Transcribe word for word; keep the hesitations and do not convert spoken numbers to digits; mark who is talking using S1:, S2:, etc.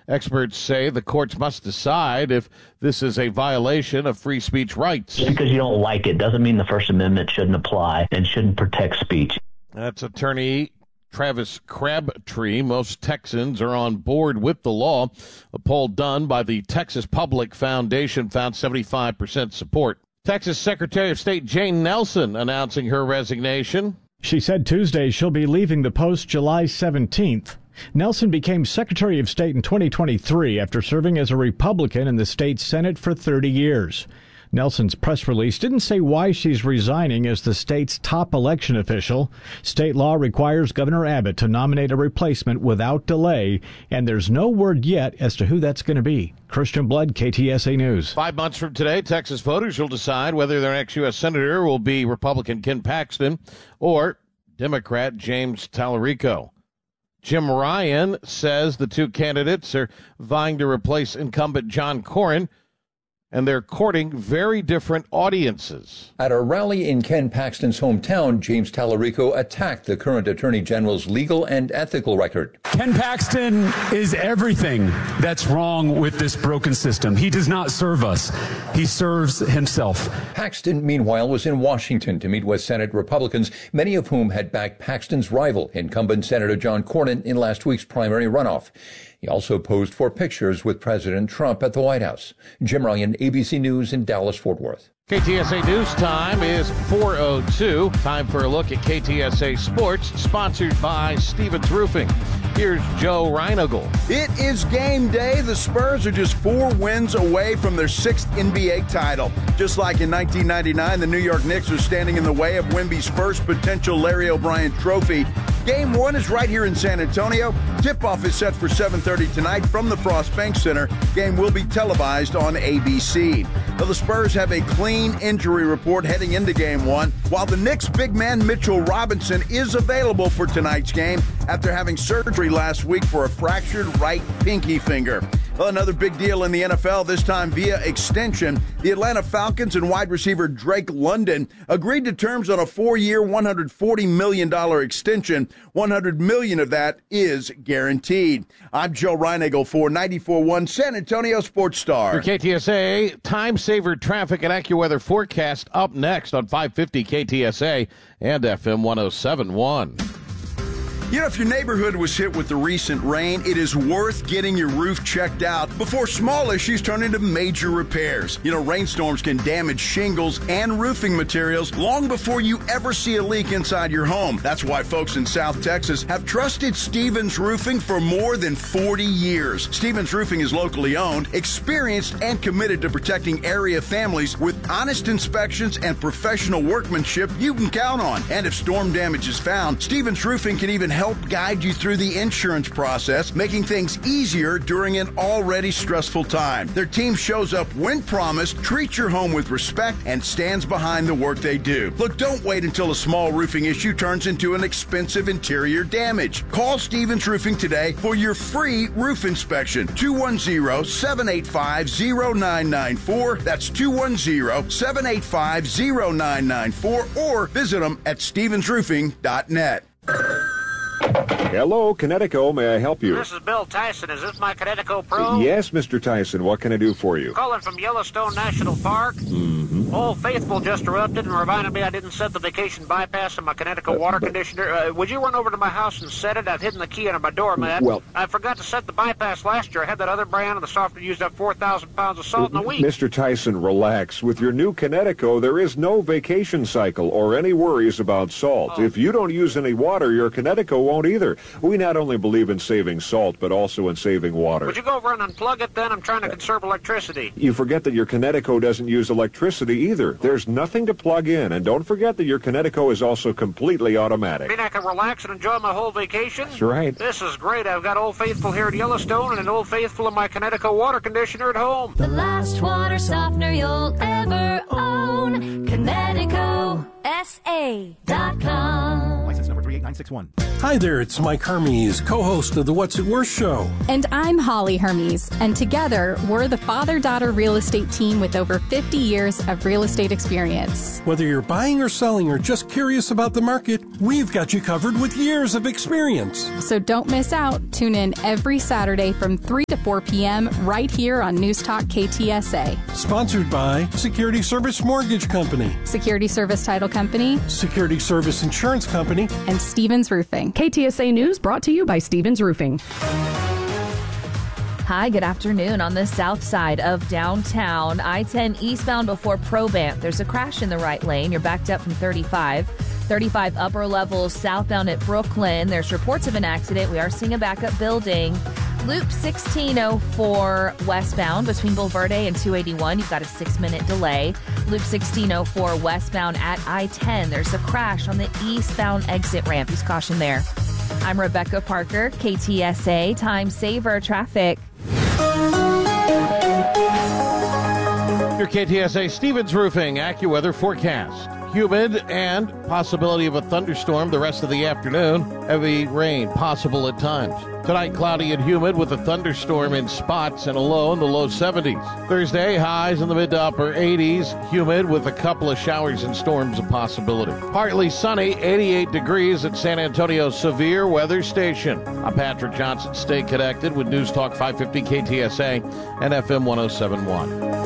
S1: Experts say the courts must decide if this is a violation of free speech rights.
S2: Just because you don't like it doesn't mean the First Amendment shouldn't apply and shouldn't protect speech.
S1: That's attorney Travis Crabtree. Most Texans are on board with the law. A poll done by the Texas Public Foundation found seventy-five percent support. Texas Secretary of State Jane Nelson announcing her resignation.
S3: She said Tuesday she'll be leaving the post July seventeenth. Nelson became Secretary of State in twenty twenty-three after serving as a Republican in the state Senate for thirty years. Nelson's press release didn't say why she's resigning as the state's top election official. State law requires Governor Abbott to nominate a replacement without delay, and there's no word yet as to who that's going to be. Christian Blood, K T S A News.
S1: Five months from today, Texas voters will decide whether their next U S Senator will be Republican Ken Paxton or Democrat James Tallarico. Jim Ryan says the two candidates are vying to replace incumbent John Cornyn, and they're courting very different audiences.
S4: At a rally in Ken Paxton's hometown, James Tallarico attacked the current Attorney General's legal and ethical record.
S5: Ken Paxton is everything that's wrong with this broken system. He does not serve us. He serves himself.
S4: Paxton, meanwhile, was in Washington to meet with Senate Republicans, many of whom had backed Paxton's rival, incumbent Senator John Cornyn, in last week's primary runoff. He also posed for pictures with President Trump at the White House. Jim Ryan, A B C News in Dallas-Fort Worth.
S1: K T S A News time is four oh two. Time for a look at K T S A Sports, sponsored by Stevens Roofing. Here's Joe Reinogle.
S6: It is game day. The Spurs are just four wins away from their sixth N B A title. Just like in nineteen ninety-nine, the New York Knicks are standing in the way of Wemby's first potential Larry O'Brien trophy. Game one is right here in San Antonio. Tip-off is set for seven thirty tonight from the Frost Bank Center. Game will be televised on A B C. Now, the Spurs have a clean injury report heading into game one, while the Knicks' big man Mitchell Robinson is available for tonight's game after having surgery last week for a fractured right pinky finger. Well, another big deal in the N F L, this time via extension. The Atlanta Falcons and wide receiver Drake London agreed to terms on a four-year, one hundred forty million dollars extension. one hundred million dollars of that is guaranteed. I'm Joe Reinagle for ninety-four point one San Antonio Sports Star.
S1: For K T S A, time saver traffic and AccuWeather forecast up next on five fifty K T S A and F M one oh seven point one.
S6: You know, if your neighborhood was hit with the recent rain, it is worth getting your roof checked out before small issues turn into major repairs. You know, rainstorms can damage shingles and roofing materials long before you ever see a leak inside your home. That's why folks in South Texas have trusted Stevens Roofing for more than forty years. Stevens Roofing is locally owned, experienced, and committed to protecting area families with honest inspections and professional workmanship you can count on. And if storm damage is found, Stevens Roofing can even help guide you through the insurance process, making things easier during an already stressful time. Their team shows up when promised, treats your home with respect, and stands behind the work they do. Look, don't wait until a small roofing issue turns into an expensive interior damage. Call Stevens Roofing today for your free roof inspection. two one zero, seven eight five, zero nine nine four. That's two one zero, seven eight five, zero nine nine four, or visit them at stevens roofing dot net.
S7: Hello, Connecticut. May I help you?
S8: This is Bill Tyson. Is this my Connecticut Pro?
S7: Yes, Mister Tyson. What can I do for you?
S8: Calling from Yellowstone National Park.
S7: Mm-hmm.
S8: Old Faithful just erupted and reminded me I didn't set the vacation bypass in my Connecticut uh, water but, conditioner. Uh, would you run over to my house and set it? I've hidden the key under my doormat.
S7: Well,
S8: I forgot to set the bypass last year. I had that other brand, and the softener used up four thousand pounds of salt in a week.
S7: Mister Tyson, relax. With your new Connecticut, there is no vacation cycle or any worries about salt. Oh. If you don't use any water, your Connecticut won't either. We not only believe in saving salt, but also in saving water.
S8: Would you go over and unplug it then? I'm trying to conserve electricity.
S7: You forget that your Connecticut doesn't use electricity either. There's nothing to plug in. And don't forget that your Connecticut is also completely automatic.
S8: You mean I can relax and enjoy my whole vacation?
S7: That's right.
S8: This is great. I've got Old Faithful here at Yellowstone and an Old Faithful in my Connecticut water conditioner at home.
S9: The last water softener you'll ever own. Connecticut. S A dot com.
S10: License number three eight nine six one.
S11: Hi there, it's Mike Hermes, co-host of the What's It Worth show.
S12: And I'm Holly Hermes, and together we're the father-daughter real estate team with over fifty years of real estate experience.
S11: Whether you're buying or selling or just curious about the market, we've got you covered with years of experience.
S12: So don't miss out. Tune in every Saturday from three to four p.m. right here on News Talk K T S A.
S11: Sponsored by Security Service Mortgage Company,
S12: Security Service Title Company,
S11: Security Service Insurance Company,
S12: and Stevens Roofing.
S13: K T S A News brought to you by Stevens Roofing.
S14: Hi, good afternoon. On the south side of downtown, I ten eastbound before Probant. There's a crash in the right lane. You're backed up from thirty-five. thirty-five upper levels southbound at Brooklyn. There's reports of an accident. We are seeing a backup building. Loop sixteen oh four westbound between Bulverde and two eighty-one. You've got a six-minute delay. Loop sixteen oh four westbound at I ten. There's a crash on the eastbound exit ramp. Use caution there. I'm Rebecca Parker, K T S A Time Saver Traffic.
S1: Your K T S A Stevens Roofing AccuWeather forecast. Humid and possibility of a thunderstorm the rest of the afternoon. Heavy rain possible at times. Tonight, cloudy and humid with a thunderstorm in spots and a low in the low seventies. Thursday, highs in the mid to upper eighties. Humid with a couple of showers and storms a possibility. Partly sunny, eighty-eight degrees at San Antonio Severe Weather Station. I'm Patrick Johnson. Stay connected with News Talk five fifty K T S A and F M one oh seven point one.